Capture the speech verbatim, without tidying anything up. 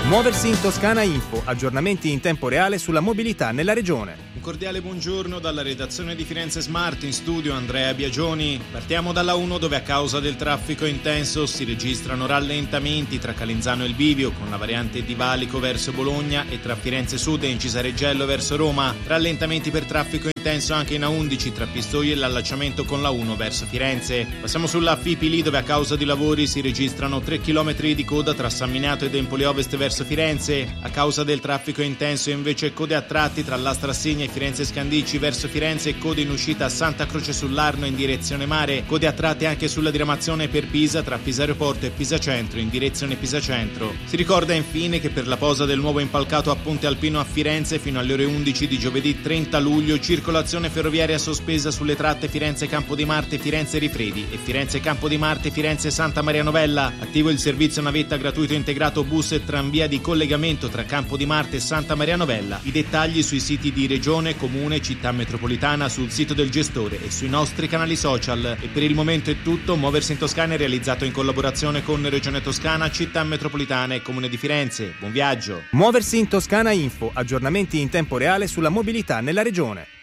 Muoversi in Toscana Info, aggiornamenti in tempo reale sulla mobilità nella regione. Un cordiale buongiorno dalla redazione di Firenze Smart, in studio Andrea Biagioni. Partiamo dalla uno, dove a causa del traffico intenso si registrano rallentamenti tra Calenzano e il Bivio, con la variante di Valico verso Bologna, e tra Firenze Sud e Incisareggello verso Roma. Rallentamenti per traffico intenso anche in A undici tra Pistoia e l'allacciamento con la uno verso Firenze. Passiamo sulla Fipili, dove a causa di lavori si registrano tre chilometri di coda tra San Miniato ed Empoli Ovest verso Firenze. A causa del traffico intenso invece code a tratti tra la Strassegna e Firenze Scandicci verso Firenze, e code in uscita a Santa Croce sull'Arno in direzione mare. Code a tratti anche sulla diramazione per Pisa tra Pisa Aeroporto e Pisa Centro in direzione Pisa Centro. Si ricorda infine che per la posa del nuovo impalcato a Ponte Alpino a Firenze fino alle ore undici di giovedì trenta luglio circolazione ferroviaria sospesa sulle tratte Firenze Campo di Marte Firenze Rifredi e Firenze Campo di Marte Firenze Santa Maria Novella. Attivo il servizio navetta gratuito integrato bus e tranvia di collegamento tra Campo di Marte e Santa Maria Novella. I dettagli sui siti di Regione, Comune, Città Metropolitana, sul sito del gestore e sui nostri canali social. E per il momento è tutto. Muoversi in Toscana è realizzato in collaborazione con Regione Toscana, Città Metropolitana e Comune di Firenze. Buon viaggio! Muoversi in Toscana Info, aggiornamenti in tempo reale sulla mobilità nella regione.